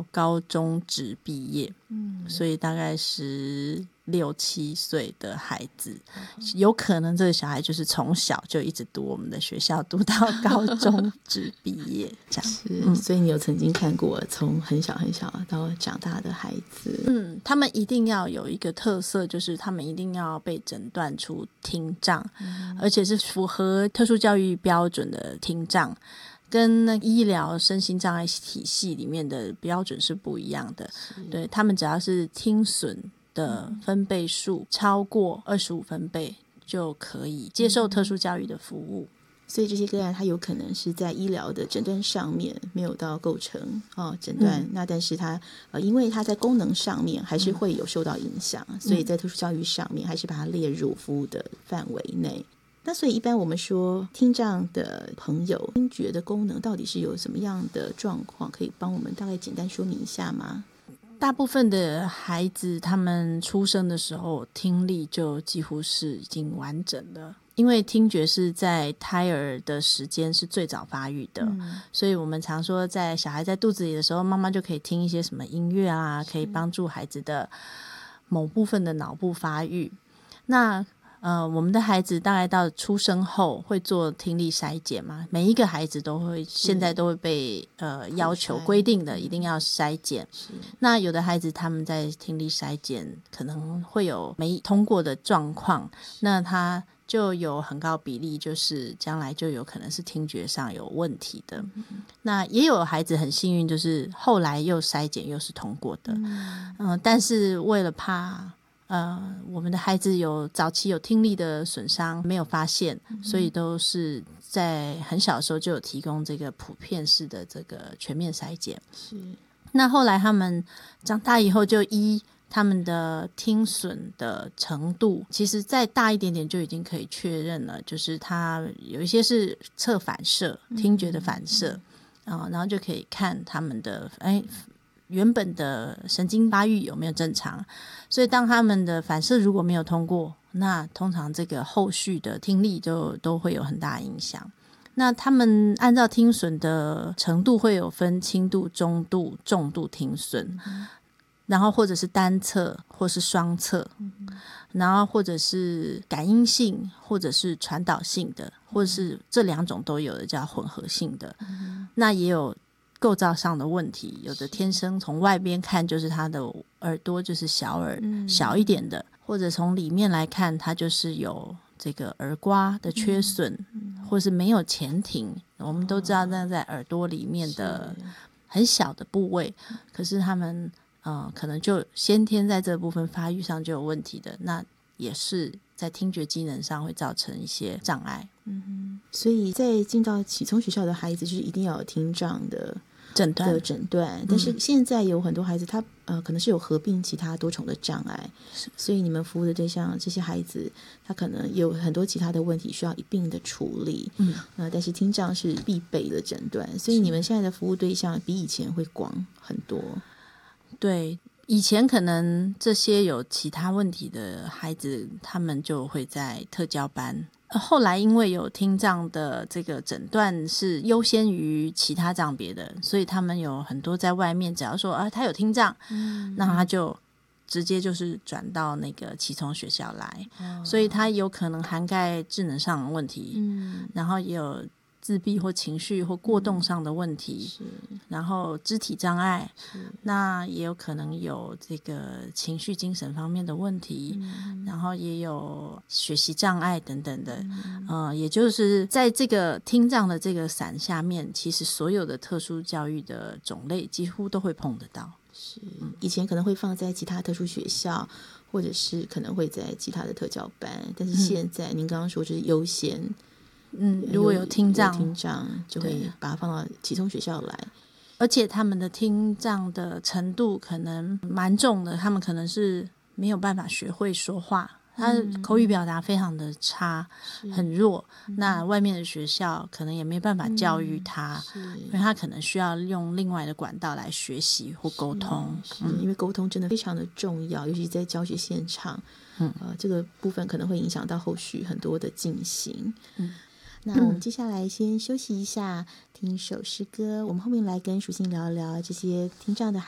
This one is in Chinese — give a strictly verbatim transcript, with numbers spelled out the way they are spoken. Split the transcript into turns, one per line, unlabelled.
到高中职毕业，
嗯，
所以大概十六七岁的孩子，有可能这个小孩就是从小就一直读我们的学校，读到高中职毕业这样。
是、嗯，所以你有曾经看过从很小很小到长大的孩子？
嗯，他们一定要有一个特色，就是他们一定要被诊断出听障、嗯、而且是符合特殊教育标准的听障，跟那医疗身心障碍体系里面的标准是不一样的。对，他们只要是听损的分贝数超过二十五分贝就可以接受特殊教育的服务。
所以这些个案它有可能是在医疗的诊断上面没有到构成、哦、诊断、嗯、那但是它、呃、因为它在功能上面还是会有受到影响、嗯、所以在特殊教育上面还是把它列入服务的范围内。那所以一般我们说听障的朋友听觉的功能到底是有什么样的状况，可以帮我们大概简单说明一下吗？
大部分的孩子他们出生的时候听力就几乎是已经完整了，因为听觉是在胎儿的时间是最早发育的、嗯、所以我们常说在小孩在肚子里的时候，妈妈就可以听一些什么音乐啊，可以帮助孩子的某部分的脑部发育。那呃，我们的孩子大概到出生后会做听力筛检嘛，每一个孩子都会现在都会被呃要求规定的一定要筛检。那有的孩子他们在听力筛检可能会有没通过的状况，那他就有很高比例就是将来就有可能是听觉上有问题的、嗯、那也有孩子很幸运就是后来又筛检又是通过的、嗯呃、但是为了怕呃，我们的孩子有早期有听力的损伤没有发现、嗯、所以都是在很小的时候就有提供这个普遍式的这个全面筛检。
是，
那后来他们长大以后就依他们的听损的程度，其实再大一点点就已经可以确认了，就是他有一些是侧反射，听觉的反射、嗯呃、然后就可以看他们的哎原本的神经发育有没有正常，所以当他们的反射如果没有通过，那通常这个后续的听力就都会有很大影响。那他们按照听损的程度会有分轻度、中度、重度听损、嗯、然后或者是单侧或是双侧、嗯、然后或者是感应性或者是传导性的，或者是这两种都有的叫混合性的、嗯、那也有构造上的问题，有的天生从外边看就是他的耳朵就是小耳、嗯、小一点的，或者从里面来看他就是有这个耳刮的缺损、嗯嗯、或是没有前庭。我们都知道那在耳朵里面的很小的部位，可是他们、呃、可能就先天在这部分发育上就有问题的，那也是在听觉机能上会造成一些障碍。
嗯，所以在进到启聪学校的孩子就是一定要有听障的
诊断
的诊断，但是现在有很多孩子他呃可能是有合并其他多重的障碍，所以你们服务的对象这些孩子他可能有很多其他的问题需要一并的处理，嗯，呃，但是听障是必备的诊断，所以你们现在的服务对象比以前会广很多。
对，以前可能这些有其他问题的孩子他们就会在特教班，后来因为有听障的这个诊断是优先于其他障别的，所以他们有很多在外面只要说啊他有听障、嗯、那他就直接就是转到那个启聪学校来、哦、所以他有可能涵盖智能上的问题、嗯、然后也有自闭或情绪或过动上的问题、嗯、然后肢体障碍，那也有可能有这个情绪精神方面的问题、嗯、然后也有学习障碍等等的、嗯呃、也就是在这个听障的这个伞下面，其实所有的特殊教育的种类几乎都会碰得到。
是，以前可能会放在其他特殊学校，或者是可能会在其他的特教班，但是现在、嗯、您刚刚说就是优先，
嗯，如果有听障，
有听障就会把它放到启聪学校来，
而且他们的听障的程度可能蛮重的，他们可能是没有办法学会说话，他口语表达非常的差、嗯、很弱、嗯、那外面的学校可能也没办法教育他、嗯、因为他可能需要用另外的管道来学习或沟通，
嗯、因为沟通真的非常的重要，尤其在教学现场、嗯呃、这个部分可能会影响到后续很多的进行。嗯，那我们接下来先休息一下，听一首诗歌，我们后面来跟淑馨聊一聊这些听障的孩